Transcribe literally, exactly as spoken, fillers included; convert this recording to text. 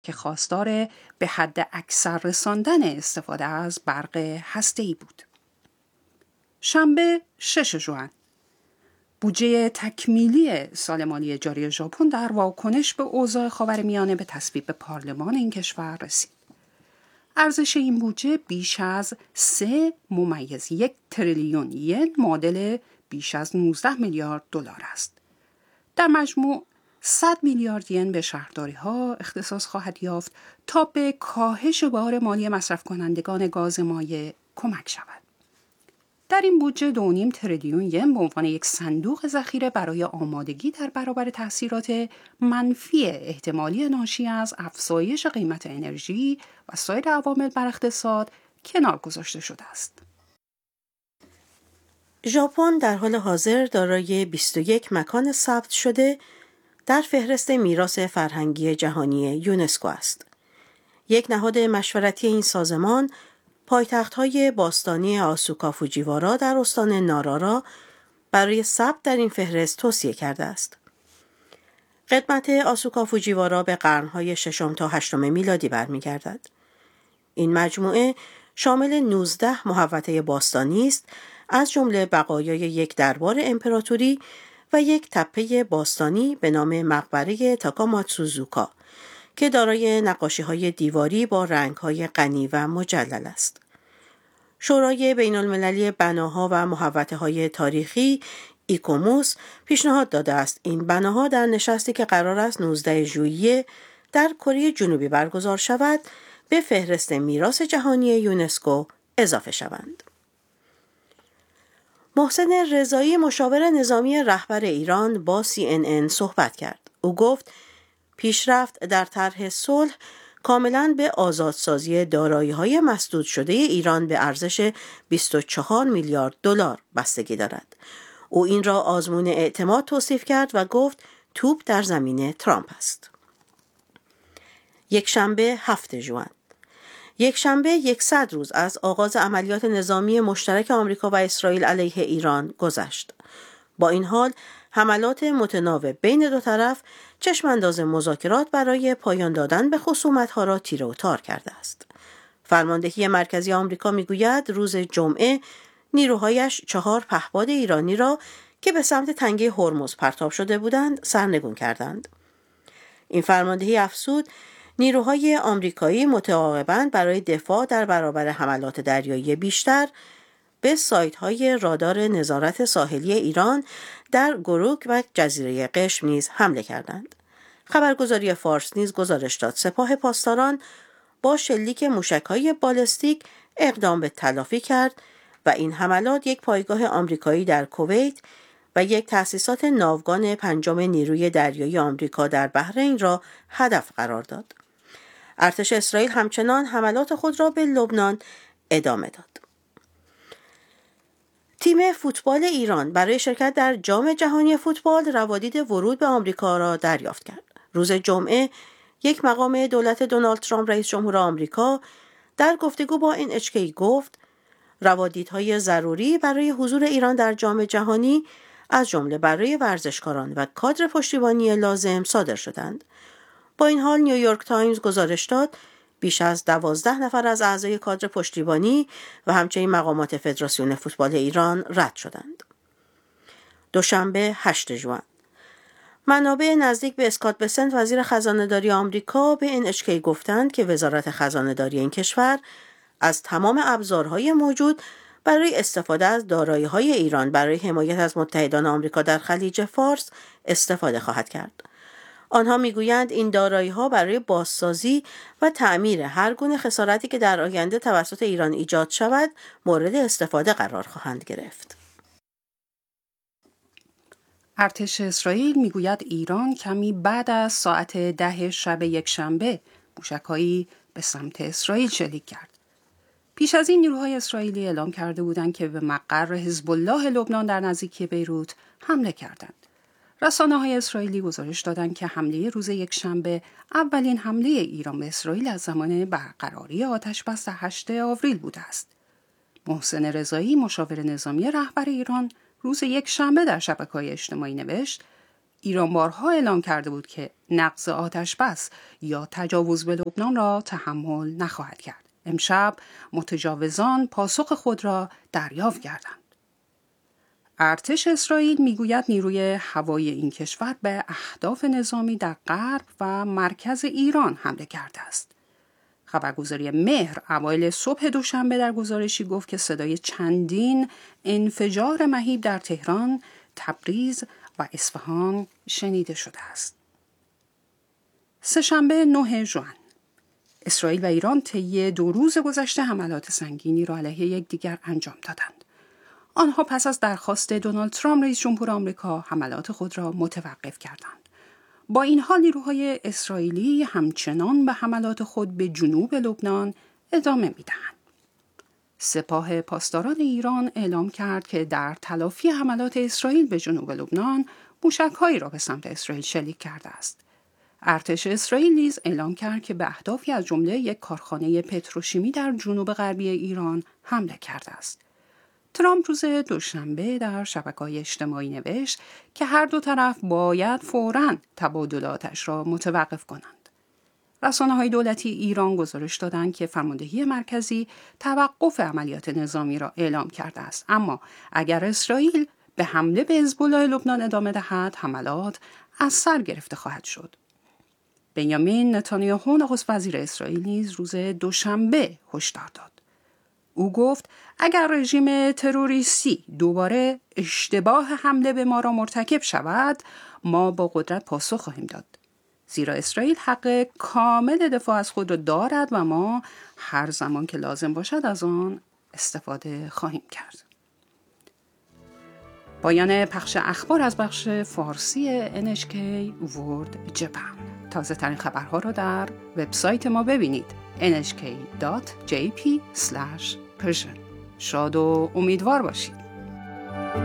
که خواستار به حد اکثر رساندن استفاده از برق هسته‌ای بود. شنبه شش ژوئن بودجه تکمیلی سال مالی جاری ژاپن در واکنش به اوضاع خاورمیانه به تصویب پارلمان این کشور رسید. ارزش این بودجه بیش از سه ممیز یک تریلیون ین معادل بیش از نوزده میلیارد دلار است. در مجموع صد میلیارد ین به شهرداری‌ها اختصاص خواهد یافت تا به کاهش بار مالی مصرف کنندگان گاز مایع کمک شود. در این بودجه دو و نیم تریلیون ین به عنوان یک صندوق ذخیره برای آمادگی در برابر تاثیرات منفی احتمالی ناشی از افزایش قیمت انرژی و سایر عوامل بر اقتصاد کنار گذاشته شده است. ژاپن در حال حاضر دارای بیست و یک مکان ثبت شده در فهرست میراث فرهنگی جهانی یونسکو است. یک نهاد مشورتی این سازمان پایتخت‌های باستانی آسوکا فوجیوارا در استان نارا را برای ثبت در این فهرست توصیه کرده است. قدمت آسوکا فوجیوارا به قرن‌های ششم تا هشتم میلادی برمیگردد. این مجموعه شامل نوزده محوطه باستانی است، از جمله بقایای یک دربار امپراتوری و یک تپه باستانی به نام مقبره تاکاماتسوزوکا که دارای نقاشی‌های دیواری با رنگ‌های غنی و مجلل است. شورای بین‌المللی بناها و محوطه‌های تاریخی ایکوموس پیشنهاد داده است این بناها در نشستی که قرار است نوزده ژوئیه در کره جنوبی برگزار شود به فهرست میراث جهانی یونسکو اضافه شوند. محسن رضایی مشاور نظامی رهبر ایران با سی ان ان صحبت کرد. او گفت پیشرفت در طرح صلح کاملاً به آزادسازی دارایی‌های مسدود شده ایران به ارزش بیست و چهار میلیارد دلار بستگی دارد. او این را آزمون اعتماد توصیف کرد و گفت توپ در زمین ترامپ است. یک شنبه هفت ژوئن یک شنبه صد روز از آغاز عملیات نظامی مشترک آمریکا و اسرائیل علیه ایران گذشت. با این حال حملات متناوب بین دو طرف چشمانداز مذاکرات برای پایان دادن به خصومت‌ها را تیره و تار کرده است. فرماندهی مرکزی آمریکا میگوید روز جمعه نیروهایش چهار پهپاد ایرانی را که به سمت تنگه هرمز پرتاب شده بودند سرنگون کردند. این فرماندهی افزود نیروهای آمریکایی متعاقباً برای دفاع در برابر حملات دریایی بیشتر به سایت‌های رادار نظارت ساحلی ایران در گروک و جزیره قشم نیز حمله کردند. خبرگزاری فارس نیز گزارش داد سپاه پاسداران با شلیک موشک‌های بالستیک اقدام به تلافی کرد و این حملات یک پایگاه آمریکایی در کویت و یک تأسیسات ناوگان پنجم نیروی دریایی آمریکا در بحرین را هدف قرار داد. ارتش اسرائیل همچنان حملات خود را به لبنان ادامه داد. تیم فوتبال ایران برای شرکت در جام جهانی فوتبال روادید ورود به آمریکا را دریافت کرد. روز جمعه یک مقام دولت دونالد ترامپ رئیس جمهور آمریکا در گفتگو با ان اچ کی گفت روادیدهای ضروری برای حضور ایران در جام جهانی از جمله برای ورزشکاران و کادر پشتیبانی لازم صادر شدند. با این حال نیویورک تایمز گزارش داد بیش از دوازده نفر از اعضای کادر پشتیبانی و همچنین مقامات فدراسیون فوتبال ایران رد شدند. دوشنبه هشت ژوئن منابع نزدیک به اسکات بسنت وزیر خزانه‌داری آمریکا به ان اچ کی گفتند که وزارت خزانه‌داری این کشور از تمام ابزارهای موجود برای استفاده از دارایی‌های ایران برای حمایت از متحدان آمریکا در خلیج فارس استفاده خواهد کرد. آنها میگویند این دارایی‌ها برای بازسازی و تعمیر هر گونه خسارتی که در آینده توسط ایران ایجاد شود مورد استفاده قرار خواهند گرفت. ارتش اسرائیل میگوید ایران کمی بعد از ساعت ده شب یکشنبه موشک‌هایی به سمت اسرائیل شلیک کرد. پیش از این نیروهای اسرائیلی اعلام کرده بودند که به مقر حزب الله لبنان در نزدیکی بیروت حمله کردند. رسانه‌های اسرائیلی گزارش دادند که حمله روز یکشنبه اولین حمله ایران به اسرائیل از زمان برقراری آتش‌بس هشتم آوریل بوده است. محسن رضایی مشاور نظامی رهبر ایران روز یکشنبه در شبکه‌های اجتماعی نوشت ایران بارها اعلام کرده بود که نقض آتش بس یا تجاوز به لبنان را تحمل نخواهد کرد. امشب متجاوزان پاسخ خود را دریافت کردند. ارتش اسرائیل میگوید نیروی هوایی این کشور به اهداف نظامی در غرب و مرکز ایران حمله کرده است. خبرگزاری مهر اوایل صبح دوشنبه در گزارشی گفت که صدای چندین انفجار مهیب در تهران، تبریز و اصفهان شنیده شده است. سه‌شنبه نه ژوئن، اسرائیل و ایران طی دو روز گذشته حملات سنگینی را علیه یکدیگر انجام دادند. آنها پس از درخواست دونالد ترامپ رئیس جمهور آمریکا حملات خود را متوقف کردند. با این حال نیروهای اسرائیلی همچنان به حملات خود به جنوب لبنان ادامه می‌دهند. سپاه پاسداران ایران اعلام کرد که در تلافی حملات اسرائیل به جنوب لبنان موشک‌هایی را به سمت اسرائیل شلیک کرده است. ارتش اسرائیل نیز اعلام کرد که به اهدافی از جمله یک کارخانه پتروشیمی در جنوب غربی ایران حمله کرده است. ترامپ روز دوشنبه در شبکه‌های اجتماعی نوشت که هر دو طرف باید فوراً تبادلاتش را متوقف کنند. رسانه‌های دولتی ایران گزارش دادند که فرماندهی مرکزی توقف عملیات نظامی را اعلام کرده است، اما اگر اسرائیل به حمله به حزب‌الله لبنان ادامه دهد، حملات از سر گرفته خواهد شد. بنیامین نتانیاهو نخست وزیر اسرائیل نیز روز دوشنبه هشدار داد. او گفت اگر رژیم تروریستی دوباره اشتباه حمله به ما را مرتکب شود، ما با قدرت پاسخ خواهیم داد. زیرا اسرائیل حق کامل دفاع از خود را دارد و ما هر زمان که لازم باشد از آن استفاده خواهیم کرد. پایان پخش اخبار از بخش فارسی ان اچ کی World Japan. تازه ترین خبرها را در وبسایت ما ببینید ان اچ کی دات جی پی اسلش پرشن. شاد و امیدوار باشید.